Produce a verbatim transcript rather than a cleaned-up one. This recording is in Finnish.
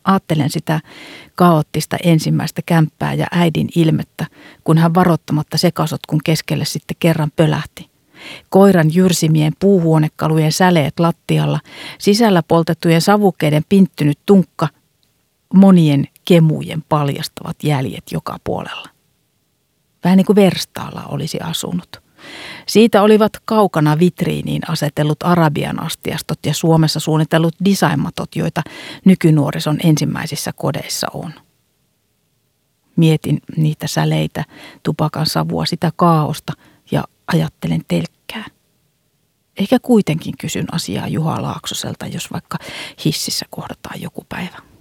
Aattelen sitä kaoottista ensimmäistä kämppää ja äidin ilmettä, kun hän varoittamatta sekasotkun keskelle sitten kerran pölähti. Koiran jyrsimien puuhuonekalujen säleet lattialla, sisällä poltettujen savukkeiden pinttynyt tunkka, monien kemujen paljastavat jäljet joka puolella. Vähän niin kuin verstaalla olisi asunut. Siitä olivat kaukana vitriiniin asetellut arabian astiastot ja Suomessa suunnitellut designmatot, joita nykynuorison ensimmäisissä kodeissa on. Mietin niitä säleitä, tupakan savua, sitä kaaosta ja ajattelen telkkää. Ehkä kuitenkin kysyn asiaa Juha Laaksoselta, jos vaikka hississä kohdataan joku päivä.